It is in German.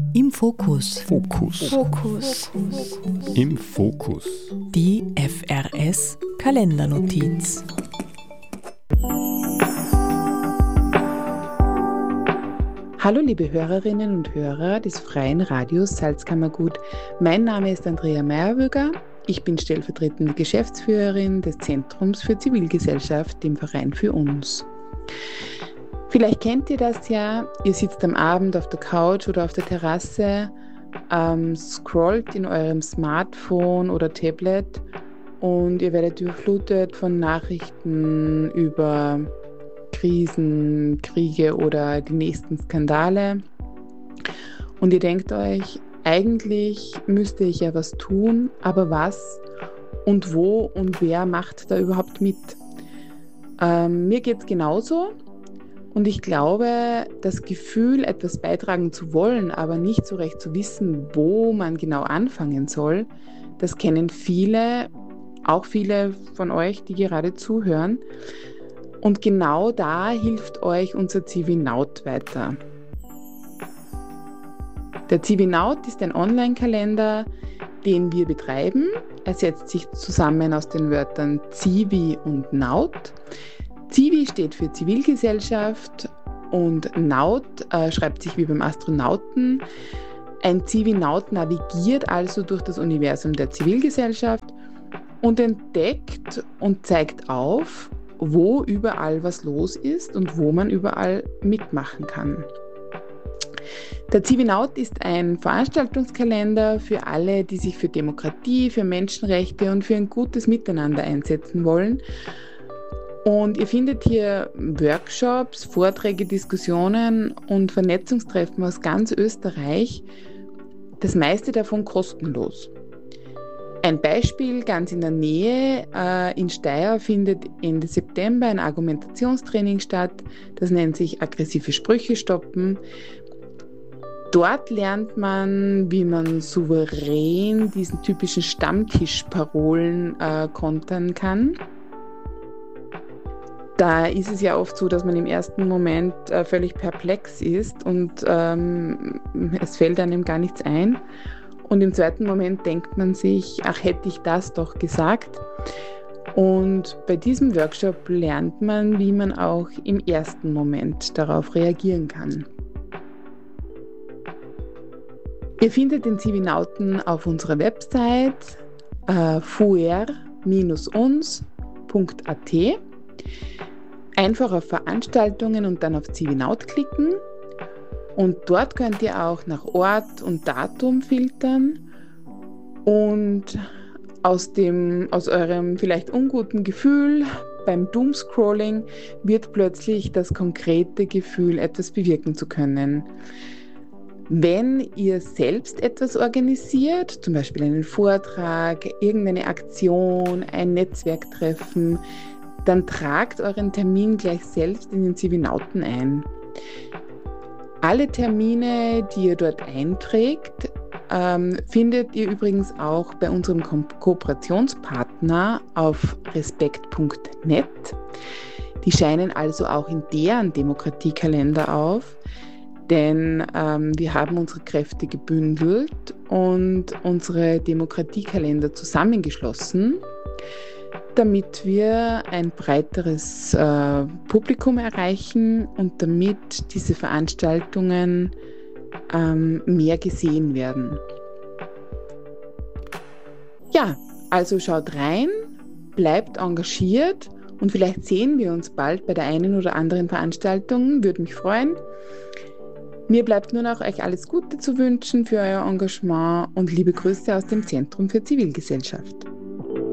Im Fokus. Fokus. Im Fokus. Die FRS Kalendernotiz. Hallo liebe Hörerinnen und Hörer des Freien Radios Salzkammergut. Mein Name ist Andrea Meierwöger. Ich bin stellvertretende Geschäftsführerin des Zentrums für Zivilgesellschaft, dem Verein für uns. Vielleicht kennt ihr das ja, ihr sitzt am Abend auf der Couch oder auf der Terrasse, scrollt in eurem Smartphone oder Tablet und ihr werdet überflutet von Nachrichten über Krisen, Kriege oder die nächsten Skandale. Und ihr denkt euch, eigentlich müsste ich ja was tun, aber was und wo und wer macht da überhaupt mit? Mir geht es genauso. Und ich glaube, das Gefühl, etwas beitragen zu wollen, aber nicht so recht zu wissen, wo man genau anfangen soll, das kennen viele, auch viele von euch, die gerade zuhören. Und genau da hilft euch unser Civinaut weiter. Der Civinaut ist ein Online-Kalender, den wir betreiben. Er setzt sich zusammen aus den Wörtern Civi und Naut. Civi steht für Zivilgesellschaft und Naut schreibt sich wie beim Astronauten. Ein Civinaut navigiert also durch das Universum der Zivilgesellschaft und entdeckt und zeigt auf, wo überall was los ist und wo man überall mitmachen kann. Der Civinaut ist ein Veranstaltungskalender für alle, die sich für Demokratie, für Menschenrechte und für ein gutes Miteinander einsetzen wollen. Und ihr findet hier Workshops, Vorträge, Diskussionen und Vernetzungstreffen aus ganz Österreich, das meiste davon kostenlos. Ein Beispiel ganz in der Nähe, in Steyr findet Ende September ein Argumentationstraining statt, das nennt sich aggressive Sprüche stoppen. Dort lernt man, wie man souverän diesen typischen Stammtischparolen kontern kann. Da ist es ja oft so, dass man im ersten Moment völlig perplex ist und es fällt einem gar nichts ein. Und im zweiten Moment denkt man sich, ach, hätte ich das doch gesagt. Und bei diesem Workshop lernt man, wie man auch im ersten Moment darauf reagieren kann. Ihr findet den Civinauten auf unserer Website fuer-uns.at. Einfach auf Veranstaltungen und dann auf Civinaut klicken und dort könnt ihr auch nach Ort und Datum filtern und aus eurem vielleicht unguten Gefühl beim Doomscrolling wird plötzlich das konkrete Gefühl, etwas bewirken zu können. Wenn ihr selbst etwas organisiert, zum Beispiel einen Vortrag, irgendeine Aktion, ein Netzwerktreffen, dann tragt euren Termin gleich selbst in den Civinauten ein. Alle Termine, die ihr dort einträgt, findet ihr übrigens auch bei unserem Kooperationspartner auf respekt.net. Die scheinen also auch in deren Demokratiekalender auf, denn wir haben unsere Kräfte gebündelt und unsere Demokratiekalender zusammengeschlossen, damit wir ein breiteres Publikum erreichen und damit diese Veranstaltungen mehr gesehen werden. Ja, also schaut rein, bleibt engagiert und vielleicht sehen wir uns bald bei der einen oder anderen Veranstaltung, würde mich freuen. Mir bleibt nur noch euch alles Gute zu wünschen für euer Engagement und liebe Grüße aus dem Zentrum für Zivilgesellschaft.